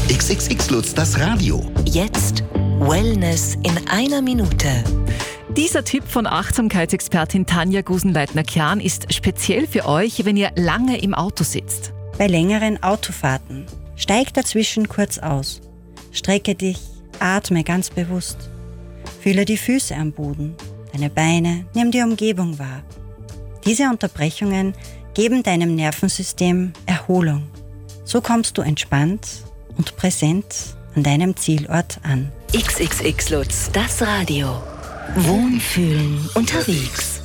XXX Lutz, das Radio. Jetzt Wellness in einer Minute. Dieser Tipp von Achtsamkeitsexpertin Tanja Gusenleitner-Kern ist speziell für euch, wenn ihr lange im Auto sitzt. Bei längeren Autofahrten steig dazwischen kurz aus. Strecke dich, atme ganz bewusst. Fühle die Füße am Boden, deine Beine, nimm die Umgebung wahr. Diese Unterbrechungen geben deinem Nervensystem Erholung. So kommst du entspannt und präsent an deinem Zielort an. XXX Lutz, das Radio. Wohnfühlen unterwegs.